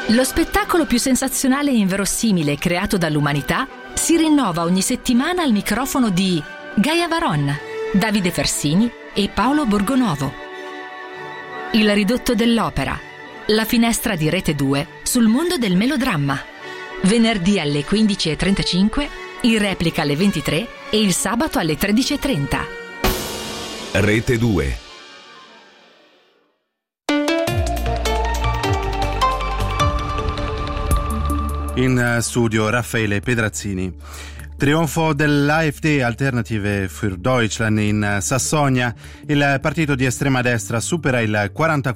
Lo spettacolo più sensazionale e inverosimile creato dall'umanità si rinnova ogni settimana al microfono di Gaia Varon, Davide Fersini e Paolo Borgonovo. Il ridotto dell'opera, la finestra di Rete 2 sul mondo del melodramma. Venerdì alle 15:35, in replica alle 23 e il sabato alle 13:30. Rete 2. In studio Raffaele Pedrazzini. Trionfo dell'AfD Alternative für Deutschland in Sassonia, il partito di estrema destra supera il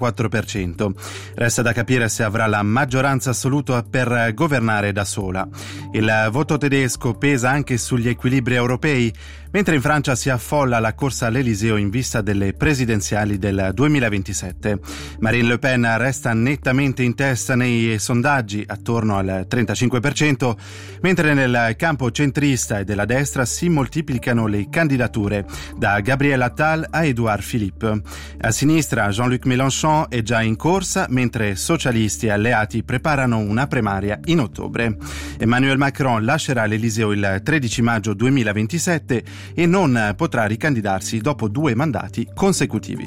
44%. Resta da capire se avrà la maggioranza assoluta per governare da sola. Il voto tedesco pesa anche sugli equilibri europei, mentre in Francia si affolla la corsa all'Eliseo in vista delle presidenziali del 2027. Marine Le Pen resta nettamente in testa nei sondaggi, attorno al 35%, mentre nel campo centrista e della destra si moltiplicano le candidature, da Gabriel Attal a Édouard Philippe. A sinistra Jean-Luc Mélenchon è già in corsa, mentre socialisti e alleati preparano una primaria in ottobre. Emmanuel Macron lascerà l'Eliseo il 13 maggio 2027 e non potrà ricandidarsi dopo 2 mandati consecutivi.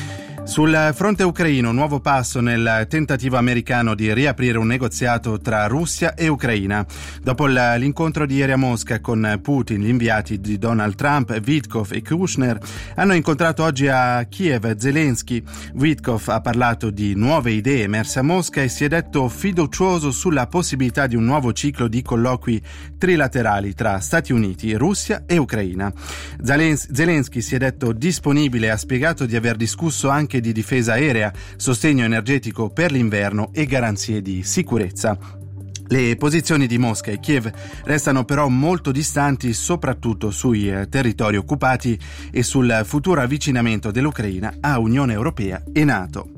Sul fronte ucraino, nuovo passo nel tentativo americano di riaprire un negoziato tra Russia e Ucraina. Dopo l'incontro di ieri a Mosca con Putin, gli inviati di Donald Trump, Witkoff e Kushner, hanno incontrato oggi a Kiev Zelensky. Witkoff ha parlato di nuove idee emerse a Mosca e si è detto fiducioso sulla possibilità di un nuovo ciclo di colloqui trilaterali tra Stati Uniti, Russia e Ucraina. Zelensky si è detto disponibile e ha spiegato di aver discusso anche di difesa aerea, sostegno energetico per l'inverno e garanzie di sicurezza. Le posizioni di Mosca e Kiev restano però molto distanti, soprattutto sui territori occupati e sul futuro avvicinamento dell'Ucraina a Unione Europea e NATO.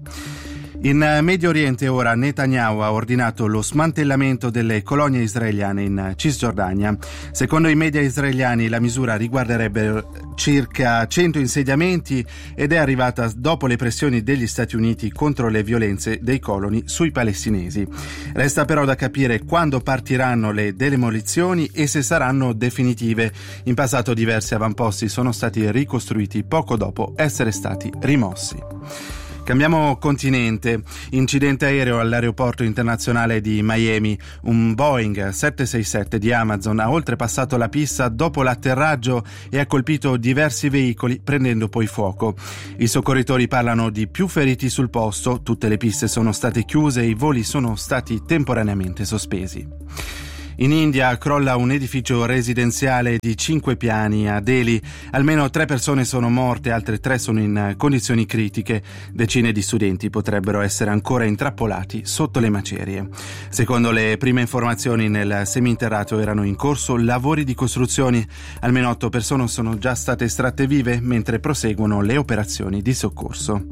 In Medio Oriente ora Netanyahu ha ordinato lo smantellamento delle colonie israeliane in Cisgiordania. Secondo i media israeliani la misura riguarderebbe circa 100 insediamenti ed è arrivata dopo le pressioni degli Stati Uniti contro le violenze dei coloni sui palestinesi. Resta però da capire quando partiranno le demolizioni e se saranno definitive. In passato diversi avamposti sono stati ricostruiti poco dopo essere stati rimossi. Cambiamo continente. Incidente aereo all'aeroporto internazionale di Miami. Un Boeing 767 di Amazon ha oltrepassato la pista dopo l'atterraggio e ha colpito diversi veicoli, prendendo poi fuoco. I soccorritori parlano di più feriti sul posto, tutte le piste sono state chiuse e i voli sono stati temporaneamente sospesi. In India crolla un edificio residenziale di 5 piani a Delhi. Almeno 3 persone sono morte, altre 3 sono in condizioni critiche. Decine di studenti potrebbero essere ancora intrappolati sotto le macerie. Secondo le prime informazioni, nel seminterrato erano in corso lavori di costruzione. Almeno 8 persone sono già state estratte vive, mentre proseguono le operazioni di soccorso.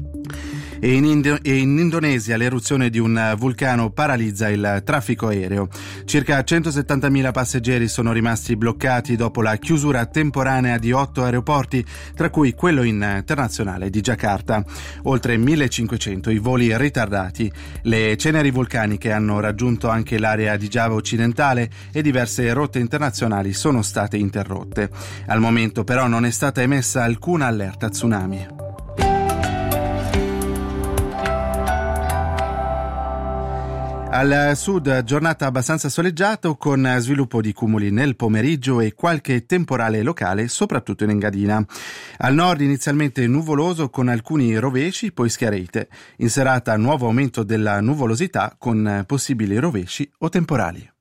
E in Indonesia l'eruzione di un vulcano paralizza il traffico aereo. Circa 170.000 passeggeri sono rimasti bloccati dopo la chiusura temporanea di 8 aeroporti, tra cui quello internazionale di Giacarta. Oltre 1.500 i voli ritardati. Le ceneri vulcaniche hanno raggiunto anche l'area di Giava occidentale e diverse rotte internazionali sono state interrotte. Al momento però non è stata emessa alcuna allerta tsunami. Al sud giornata abbastanza soleggiata con sviluppo di cumuli nel pomeriggio e qualche temporale locale, soprattutto in Engadina. Al nord inizialmente nuvoloso con alcuni rovesci, poi schiarite. In serata nuovo aumento della nuvolosità con possibili rovesci o temporali.